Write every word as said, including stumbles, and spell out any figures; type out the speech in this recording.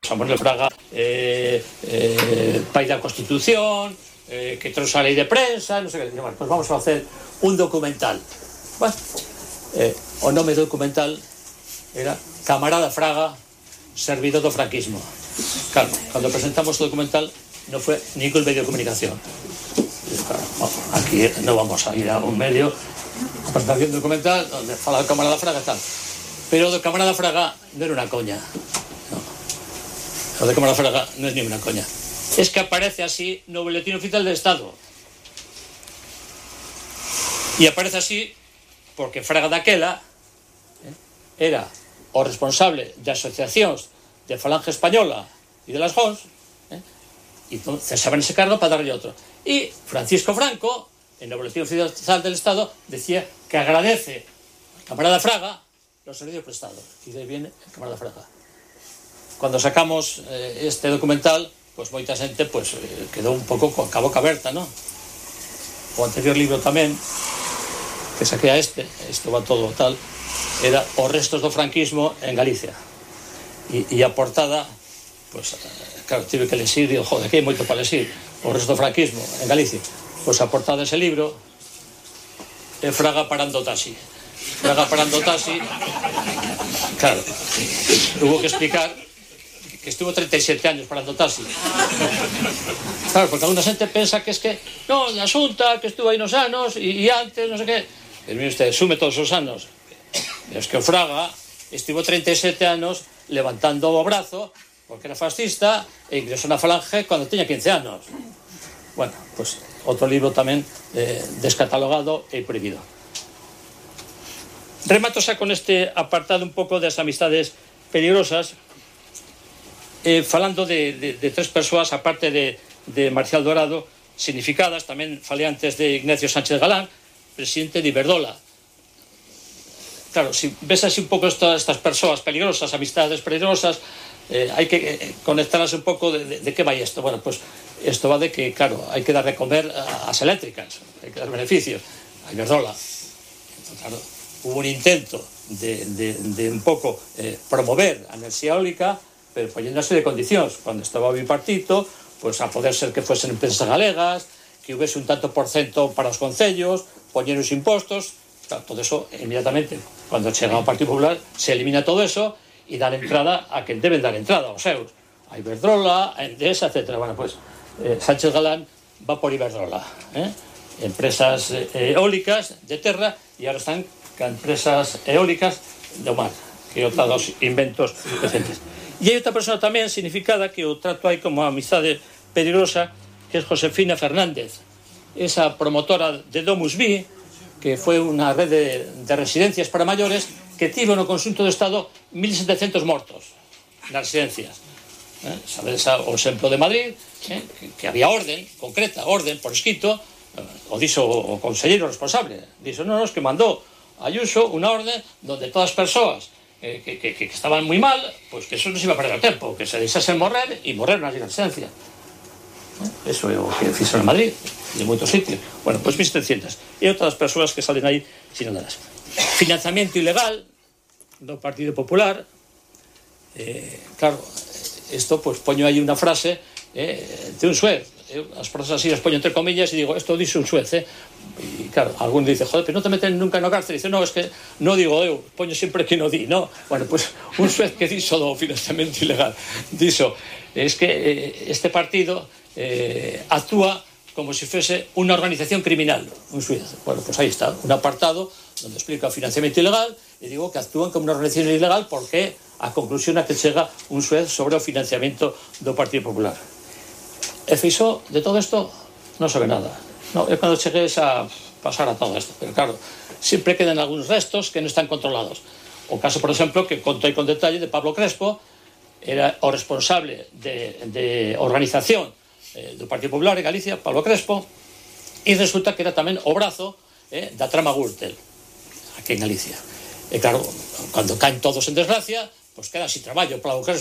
Samuel Fraga, eh, eh, pai da Constitución, eh, que trouxe a lei de prensa, non sei que. Bueno, pues vamos a facer un documental. Bueno, eh, o nome do documental era Camarada Fraga, servidor do franquismo. Claro, cando presentamos o documental non foi ningún medio de comunicación. Claro, aquí non vamos a ir a un medio a presentación do documental onde fala o Camarada Fraga e tal. Pero o do Camarada Fraga non era unha coña. No. O do Camarada Fraga non é ni unha coña. Es que aparece así no Boletín Oficial del Estado. E aparece así porque Fraga daquela eh, era o responsable de asociacións de Falange Española e de las Jons, eh, e entón cesaban ese cargo para darlle outro. E Francisco Franco, en o Boletín Oficial del Estado, decía que agradece al Camarada Fraga los servicios prestados. Y de ahí viene el Camarada Fraga. Cuando sacamos eh, este documental, pues moita xente pues, eh, quedou un pouco con a boca aberta, ¿no? O anterior libro tamén, que saqué a este, isto va todo tal, era Os restos do franquismo en Galicia. E, e a portada, pues, claro, tive que lesir, digo, joder, que hai moito para lesir, Os restos do franquismo en Galicia. Pois a portada dese libro é Fraga parando o taxi. Fraga parando o taxi, claro, hubo que explicar que estuvo treinta y siete años parando o taxi. Claro, porque alguna xente pensa que es que, no, a Xunta, que estuvo aí nos anos, e, e antes, non sei que. Pero mire usted, sume todos os anos. Es que o Fraga estivo treinta y siete anos levantando o brazo porque era fascista e ingresou na Falange cando tiña quince anos. Bueno, pues outro libro tamén eh, descatalogado e prohibido. Remato xa con este apartado un pouco das amistades peligrosas, eh, falando de, de, de tres persoas, aparte de, de Marcial Dorado, significadas. Tamén falei antes de Ignacio Sánchez Galán, presidente de Iberdrola. Claro, si ves así un pouco estas, estas persoas peligrosas, amistades peligrosas, eh, hai que eh, conectarlas un pouco de, de, de que vai isto. Bueno, pues isto va de que, claro, hai que dar de comer ás eléctricas, hai que dar beneficios a Iberdrola. Entón, claro, hubo un intento de, de, de un pouco eh, promover a enerxía eólica, pero poñendo una serie de condicións. Cando estaba o bipartito, pues a poder ser que fuesen empresas galegas, que houvese un tanto por cento para os concellos, poñer os impostos. Claro, todo eso inmediatamente, cando chega ao Partido Popular, se elimina todo eso e dar entrada a quen deben dar entrada, aos seus, a Iberdrola, a Endesa, etcétera. Bueno, pues eh, Sánchez Galán va por Iberdrola, eh? empresas eh, eólicas de terra, e ahora están ca empresas eólicas do mar, que é outra dos inventos recentes. E hai outra persona tamén significada que o trato aí como amizade peligrosa, que é Josefina Fernández, esa promotora de Domus Vi, que foi unha rede de residencias para maiores que tivo no conxunto do Estado mil setecientos mortos nas residencias. Eh? Sabedes o exemplo de Madrid, eh? que, que había orden concreta, orden por escrito, eh, o dixo o conselleiro responsable, dixo, non, non, es que mandou Ayuso unha orden donde todas as persoas eh, que, que, que estaban moi mal, pues que eso non se iba a perder o tempo, que se deixasen morrer e morrer nas residencias. Eh? Eso é o que fixo en Madrid e en moitos sitios. Bueno, pois pues mil setecientos. E outras persoas que salen aí sinaladas. Financiamento ilegal do Partido Popular. Eh, claro, isto, pues, poño aí unha frase eh, de un xuez. Eu, as frases así as poño entre comillas e digo, isto dice un xuez, eh? E claro, algún dice, joder, pero non te meten nunca no cárcel. Dice, no, es que non digo eu, poño sempre que no di, no? Bueno, pues un xuez que dixo do financiamento ilegal, dixo, es que eh, este partido eh, actúa como si fuese unha organización criminal, un xuez. Bueno, pues aí está, un apartado donde explica o financiamento ilegal e digo que actúan como unha organización ilegal porque a conclusión a que chega un xuez sobre o financiamento do Partido Popular. E Feixóo, de todo isto, non sabe nada. No, é cando chegues a pasar a todo isto. Pero claro, sempre quedan algúns restos que non están controlados. O caso, por exemplo, que contei con detalle de Pablo Crespo, era o responsable de, de organización eh, do Partido Popular en Galicia, Pablo Crespo, e resulta que era tamén o brazo eh, da trama Gürtel, aquí en Galicia. E claro, cando caen todos en desgracia, pois queda sin traballo Pablo Crespo.